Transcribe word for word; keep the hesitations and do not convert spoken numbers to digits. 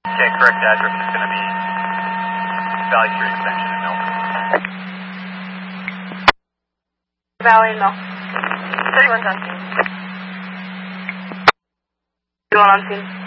Okay, correct address is going to be Valley Street Extension in Milton. Valley and Milton. thirty-one's on scene. thirty-one on scene.